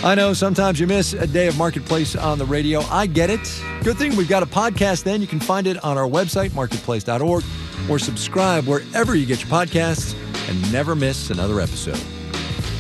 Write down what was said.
I know sometimes you miss a day of Marketplace on the radio. I get it. Good thing we've got a podcast then. You can find it on our website, marketplace.org, or subscribe wherever you get your podcasts and never miss another episode.